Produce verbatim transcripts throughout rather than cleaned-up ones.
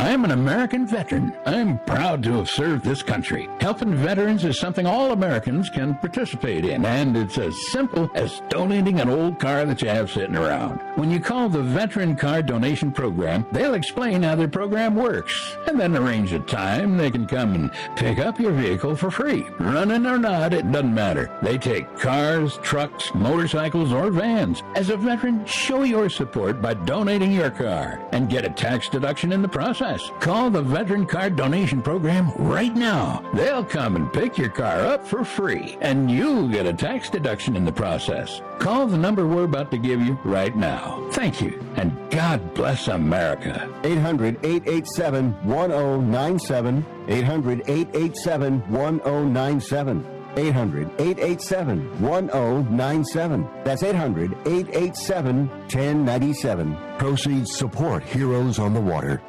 I'm an American veteran. I'm proud to have served this country. Helping veterans is something all Americans can participate in, and it's as simple as donating an old car that you have sitting around. When you call the Veteran Car Donation Program, they'll explain how their program works, and then arrange a time they can come and pick up your vehicle for free. Running or not, it doesn't matter. They take cars, trucks, motorcycles, or vans. As a veteran, show your support by donating your car and get a tax deduction in the process. Call the Veteran Car Donation Program right now. They'll come and pick your car up for free, and you'll get a tax deduction in the process. Call the number we're about to give you right now. Thank you, and God bless America. eight hundred, eight eight seven, one oh nine seven. eight hundred, eight eight seven, one oh nine seven. eight hundred, eight eight seven, one oh nine seven. That's eight hundred, eight eight seven, one oh nine seven. Proceeds support Heroes on the Water.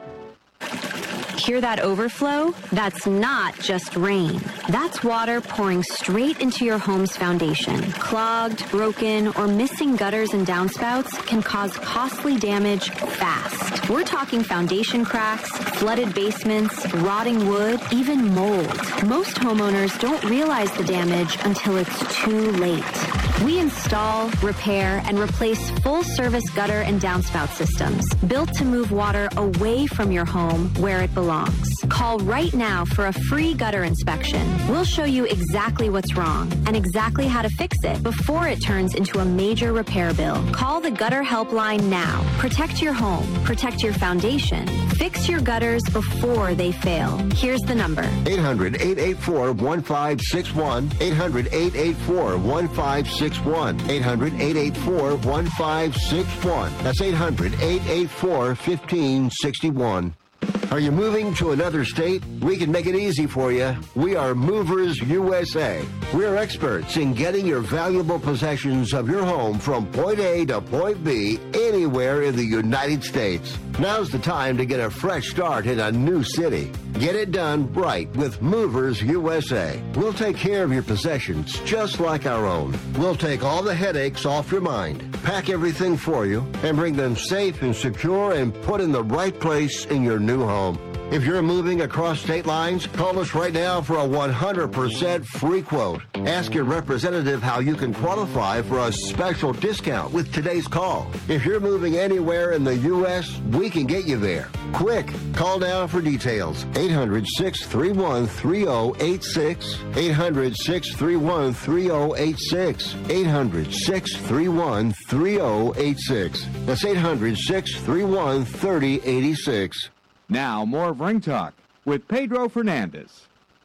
Hear that overflow? That's not just rain. That's water pouring straight into your home's foundation. Clogged, broken, or missing gutters and downspouts can cause costly damage fast. We're talking foundation cracks, flooded basements, rotting wood, even mold. Most homeowners don't realize the damage until it's too late. We install, repair, and replace full-service gutter and downspout systems built to move water away from your home where it belongs. Call right now for a free gutter inspection. We'll show you exactly what's wrong and exactly how to fix it before it turns into a major repair bill. Call the Gutter Helpline now. Protect your home. Protect your foundation. Fix your gutters before they fail. Here's the number. eight hundred, eight eight four, one five six one. eight hundred, eight eight four, one five six one. eight hundred, eight eight four, one five six one. That's eight hundred, eight eight four, one five six one. Are you moving to another state? We can make it easy for you. We are Movers U S A. We're experts in getting your valuable possessions of your home from point A to point B anywhere in the United States. Now's the time to get a fresh start in a new city. Get it done right with Movers U S A. We'll take care of your possessions just like our own. We'll take all the headaches off your mind, pack everything for you, and bring them safe and secure and put in the right place in your new home. If you're moving across state lines, call us right now for a one hundred percent free quote. Ask your representative how you can qualify for a special discount with today's call. If you're moving anywhere in the U S, we can get you there. Quick, call now for details. eight hundred, six three one, three oh eight six. eight hundred, six three one, three oh eight six. eight hundred, six three one, three oh eight six. That's eight hundred, six three one, three oh eight six. Now, more of Ring Talk with Pedro Fernandez.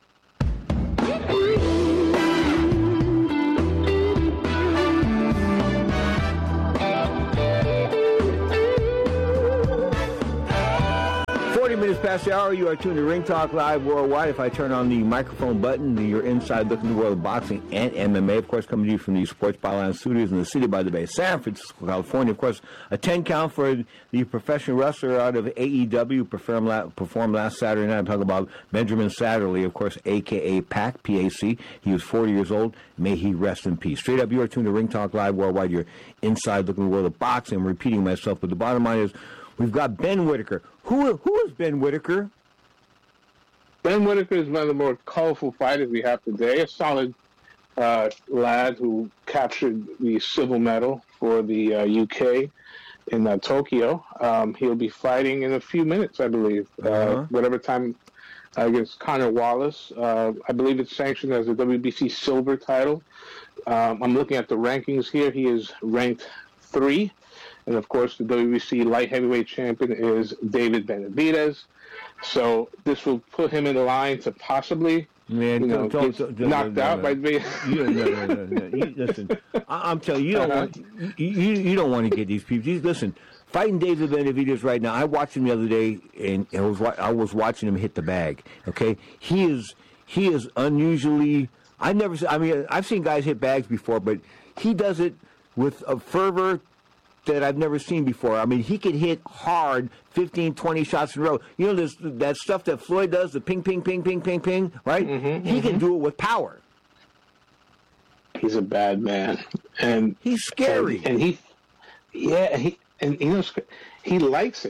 forty minutes past the hour, you are tuned to Ring Talk Live Worldwide. If I turn on the microphone button, you're inside looking at the world of boxing and M M A. Of course, coming to you from the Sports Byline Studios in the City by the Bay, San Francisco, California. Of course, a ten count for the professional wrestler out of A E W performed last, performed last Saturday night. I'm talking about Benjamin Satterley, of course, a k a. Pac, P A C. He was forty years old. May he rest in peace. Straight up, you are tuned to Ring Talk Live Worldwide. You're inside looking at the world of boxing. I'm repeating myself, but the bottom line is we've got Ben Whitaker. Who who is Ben Whitaker? Ben Whitaker is one of the more colorful fighters we have today. A solid uh, lad who captured the silver medal for the uh, U K in uh, Tokyo. Um, he'll be fighting in a few minutes, I believe. Uh, uh-huh. Whatever time uh, against Connor Wallace. Uh, I believe it's sanctioned as a W B C silver title. Um, I'm looking at the rankings here. He is ranked three. And, of course, the W B C light heavyweight champion is David Benavidez. So this will put him in line to possibly Man, you know, don't, don't, don't, knocked no, no, out no. by me. You, no, no, no, no. You, listen, I, I'm telling you, you don't uh-huh. want you, you, you don't want to get these people. These, listen, fighting David Benavidez right now. I watched him the other day, and I was I was watching him hit the bag. Okay, he is he is unusually. I never. I mean, I've seen guys hit bags before, but he does it with a fervor that I've never seen before. I mean, he can hit hard fifteen, twenty shots in a row. You know, this, that stuff that Floyd does, the ping, ping, ping, ping, ping, ping, right? Mm-hmm, he mm-hmm. can do it with power. He's a bad man. And he's scary. And, and he, yeah, he, and you know, he likes it.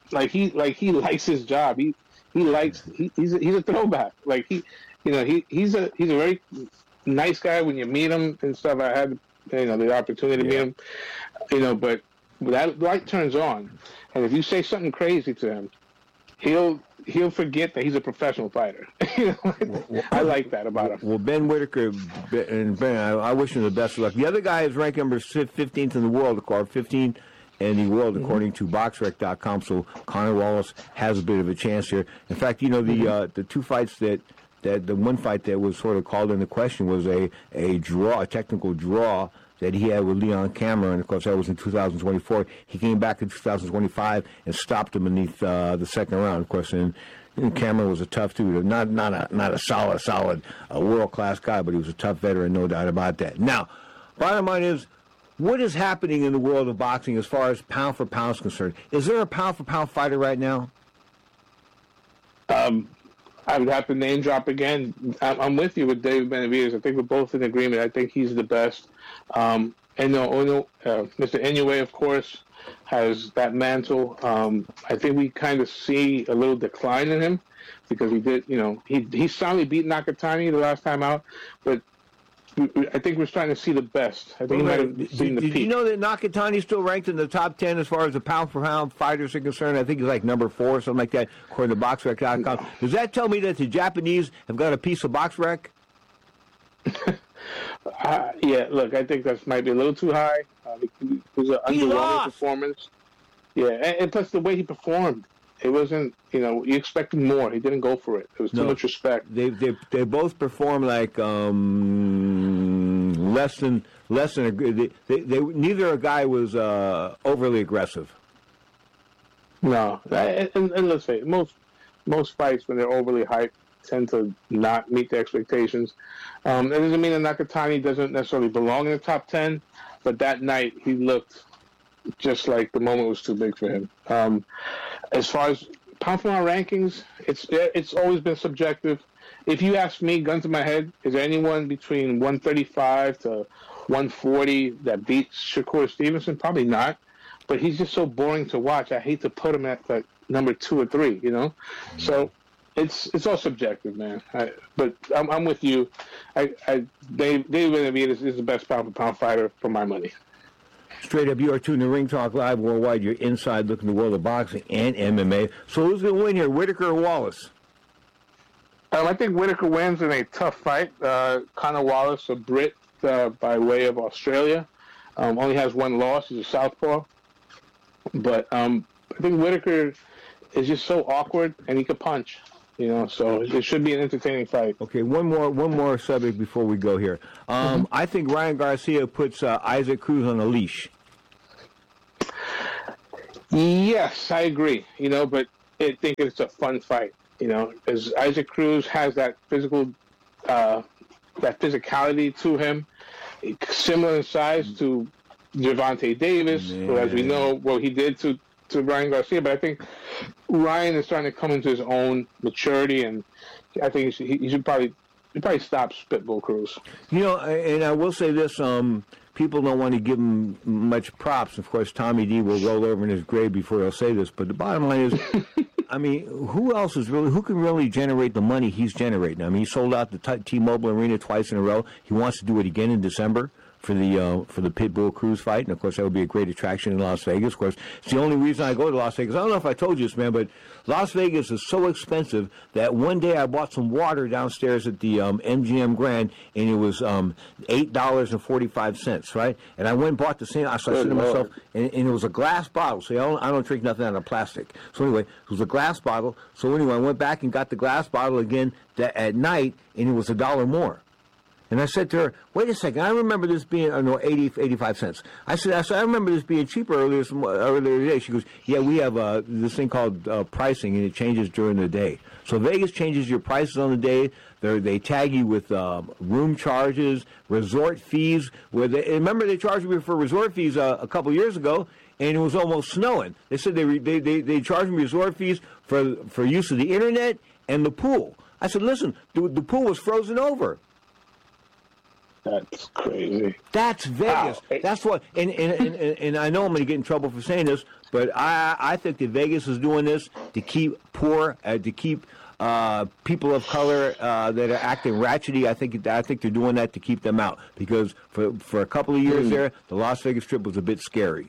like he like he likes his job. He he likes he, he's a, he's a throwback. Like he, you know, he he's a he's a very nice guy when you meet him and stuff. I had you know the opportunity to Yeah. meet him, you know, but that light turns on, and if you say something crazy to him, he'll he'll forget that he's a professional fighter. You know, well, I like that about him. Well, Ben Whitaker, and Ben, I, I wish him the best of luck. The other guy is ranked number fifteenth in the world, or fifteenth in the world, according to BoxRec dot com. So Connor Wallace has a bit of a chance here. In fact, you know, the uh, the two fights that, that the one fight that was sort of called into question was a, a draw, a technical draw that he had with Leon Cameron. Of course, that was in two thousand twenty-four. He came back in two thousand twenty-five and stopped him beneath uh, the second round, of course. And you know, Cameron was a tough dude, not not a not a solid, solid, uh, world class guy, but he was a tough veteran, no doubt about that. Now, bottom line is, what is happening in the world of boxing as far as pound for pound is concerned? Is there a pound for pound fighter right now? Um, I would have to name drop again. I'm, I'm with you with David Benavidez. I think we're both in agreement. I think he's the best. Um, Eno, Ono, uh, Mister Inoue, of course, has that mantle. Um, I think we kind of see a little decline in him because he did, you know, he he soundly beat Nakatani the last time out, but I think we're starting to see the best. I think Well, we might have seen did, the did peak. you know that Nakatani's still ranked in the top ten as far as the pound for pound fighters are concerned? I think he's like number four or something like that, according to BoxRec dot com. No. Does that tell me that the Japanese have got a piece of BoxRec? uh, yeah, look, I think that might be a little too high. Uh, it was an He underwhelming lost. performance. Yeah, and, and plus the way he performed. It wasn't, you know, you expected more. He didn't go for it. There was too No. much respect. They they they both perform like um, less than less than a, they, they, they neither a guy was uh, overly aggressive. No, and, and, and let's say most most fights when they're overly hyped tend to not meet the expectations. Um, that doesn't mean that Nakatani doesn't necessarily belong in the top ten, but that night he looked just like the moment was too big for him. Um, as far as pound for pound rankings, it's it's always been subjective. If you ask me, gun to my head, is there anyone between one thirty-five to one forty that beats Shakur Stevenson? Probably not. But he's just so boring to watch. I hate to put him at like number two or three, you know? So it's it's all subjective, man. I, but I'm, I'm with you. I, I Dave David Benavidez is the best pound for pound fighter for my money. Straight up, you are tuned to Ring Talk Live Worldwide. You're inside looking at the world of boxing and M M A. So who's going to win here, Whitaker or Wallace? Um, I think Whitaker wins in a tough fight. Uh, Conor Wallace, a Brit uh, by way of Australia, um, only has one loss. He's a southpaw. But um, I think Whitaker is just so awkward, and he could punch. You know, so it should be an entertaining fight. Okay, one more one more subject before we go here. Um, mm-hmm. I think Ryan Garcia puts uh, Isaac Cruz on a leash. Yes, I agree. You know, but I think it's a fun fight. You know, as Isaac Cruz has that physical, uh, that physicality to him, similar in size to Gervonta Davis, Man. who, as we know, what he did to, to Ryan Garcia. But I think Ryan is starting to come into his own maturity, and I think he should, he should probably he probably stop Pitbull Cruz. You know, and I will say this: um, people don't want to give him much props. Of course, Tommy D will roll over in his grave before he'll say this. But the bottom line is, I mean, who else is really who can really generate the money he's generating? I mean, he sold out the T- T-Mobile Arena twice in a row. He wants to do it again in December for the uh, for the Pitbull Cruz fight, and of course that would be a great attraction in Las Vegas. Of course, it's the only reason I go to Las Vegas. I don't know if I told you this, man, but Las Vegas is so expensive that one day I bought some water downstairs at the um, M G M Grand, and it was um, eight dollars and forty five cents, right? And I went and bought the same. I said to myself, and, and it was a glass bottle. So I don't, I don't drink nothing out of plastic. So anyway, it was a glass bottle. So anyway, I went back and got the glass bottle again that, at night, and it was a dollar more. And I said to her, wait a second, I remember this being, oh, no, eighty, eighty-five cents. I said, I said, I remember this being cheaper earlier, earlier today. She goes, yeah, we have uh, this thing called uh, pricing, and it changes during the day. So Vegas changes your prices on the day. They're, they tag you with um, room charges, resort fees. Where they, remember they charged me for resort fees uh, a couple years ago, and it was almost snowing. They said they they they, they charged me resort fees for, for use of the Internet and the pool. I said, listen, the, the pool was frozen over. That's crazy. That's Vegas. Wow. That's what, and, and, and, and I know I'm going to get in trouble for saying this, but I I think that Vegas is doing this to keep poor, uh, to keep uh, people of color uh, that are acting ratchety. I think I think they're doing that to keep them out, because for for a couple of years mm. there, the Las Vegas Strip was a bit scary.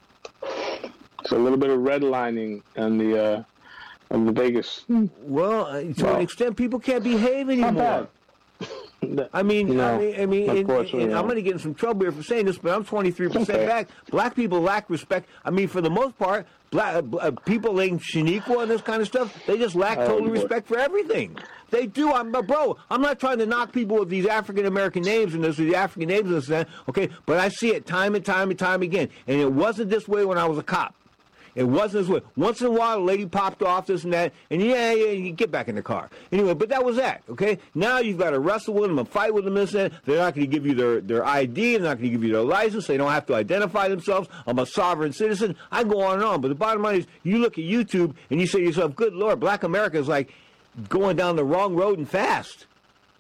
It's a little bit of redlining on the uh, on the Vegas. Well, uh, to well, an extent, people can't behave anymore. I mean, no, I mean, I mean, and, and I'm going to get in some trouble here for saying this, but I'm twenty-three percent okay. back. Black people lack respect. I mean, for the most part, black uh, people like Shaniqua and this kind of stuff, they just lack total oh, respect for everything. They do. I'm, bro, I'm not trying to knock people with these African American names and those African names and this and that, okay? But I see it time and time and time again, and it wasn't this way when I was a cop. It wasn't this way. Once in a while, a lady popped off, this and that, and yeah, yeah, you get back in the car. Anyway, but that was that, okay? Now you've got to wrestle with them and fight with them, this and that. They're not going to give you their, their I D. They're not going to give you their license. They don't have to identify themselves. I'm a sovereign citizen. I go on and on. But the bottom line is, you look at YouTube and you say to yourself, good Lord, Black America is like going down the wrong road and fast.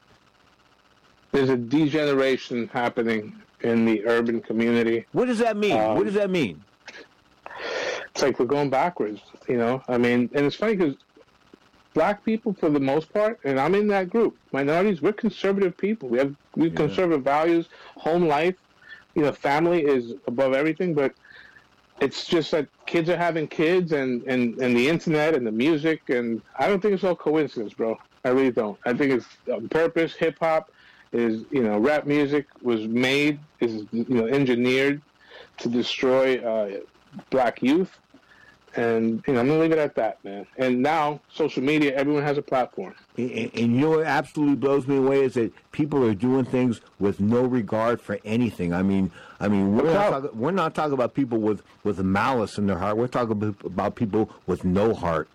There's a degeneration happening in the urban community. What does that mean? Um, what does that mean? It's like we're going backwards, you know. I mean, and it's funny because black people, for the most part, and I'm in that group, minorities, we're conservative people. We have we have yeah. conservative values, home life, you know, family is above everything. But it's just that kids are having kids, and, and, and the internet and the music, and I don't think it's all coincidence, bro. I really don't. I think it's on purpose. Hip hop is, you know, rap music was made, is, you know, engineered to destroy uh, black youth. And, you know, I'm going to leave it at that, man. And now, social media, everyone has a platform. And, and you know what absolutely blows me away is that people are doing things with no regard for anything. I mean, I mean, we're not, talk, we're not talking about people with, with malice in their heart. We're talking about people with no heart.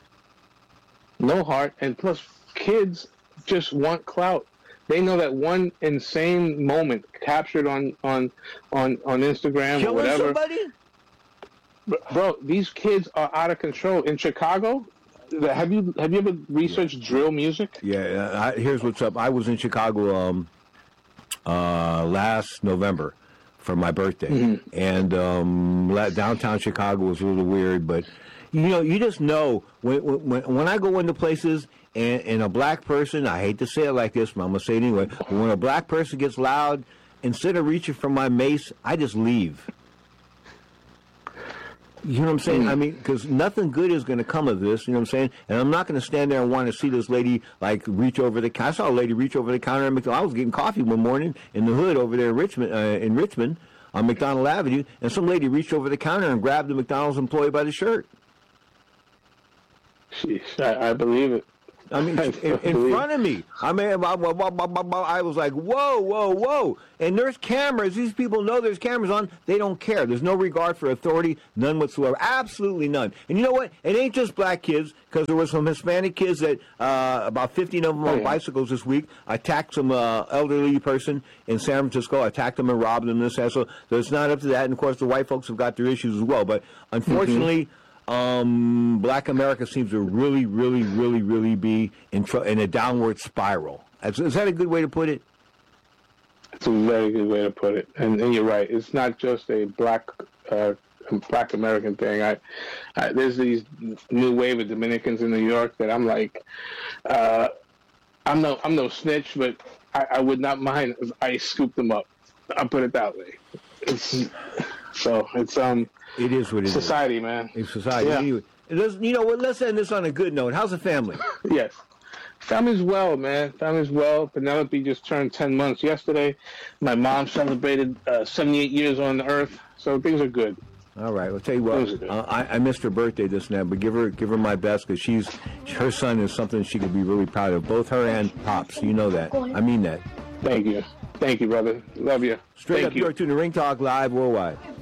No heart. And plus, kids just want clout. They know that one insane moment captured on, on, on, on Instagram Killing or whatever. Somebody? Bro, these kids are out of control. In Chicago, have you have you ever researched drill music? Yeah, I, here's what's up. I was in Chicago um, uh, last November for my birthday, mm-hmm. and um, downtown Chicago was a little weird, but you know, you just know when when, when I go into places and, and a black person, I hate to say it like this, but I'm gonna say it anyway. But when a black person gets loud, instead of reaching for my mace, I just leave. You know what I'm saying? Mm. I mean, because nothing good is going to come of this, you know what I'm saying? And I'm not going to stand there and want to see this lady, like, reach over the counter. I saw a lady reach over the counter at McDonald's. I was getting coffee one morning in the hood over there in Richmond, uh, in Richmond on McDonald Avenue, and some lady reached over the counter and grabbed the McDonald's employee by the shirt. Jeez, I, I believe it. I mean, in, in front of me. I mean, I, I was like, whoa, whoa, whoa. And there's cameras. These people know there's cameras on. They don't care. There's no regard for authority, none whatsoever. Absolutely none. And you know what? It ain't just black kids, because there was some Hispanic kids that, uh, about fifteen of them on oh, yeah. bicycles this week, attacked some uh, elderly person in San Francisco, attacked them and robbed them. This, that. So, so it's not up to that. And, of course, the white folks have got their issues as well. But, unfortunately... Mm-hmm. Um, Black America seems to really, really, really, really be in, tr- in a downward spiral. Is, is that a good way to put it? It's a very good way to put it. And, and you're right. It's not just a black uh, black American thing. I, I there's these new wave of Dominicans in New York that I'm like, uh, I'm no I'm no snitch, but I, I would not mind if I scoop them up. I'll put it that way. It's so it's um. It is what it society, is. man. It's society. Yeah. Anyway, you know what? Let's end this on a good note. How's the family? Yes. Family's well, man. Family's well. Penelope just turned ten months yesterday. My mom celebrated uh, seventy-eight years on the earth, so things are good. All right. Well, tell you what, uh, I, I missed her birthday this night, but give her give her my best, because she's her son is something she could be really proud of. Both her and Pops. You know that. I mean that. Thank you. Thank you, brother. Love you. Straight Thank up, you. you're tuning to Ring Talk Live Worldwide.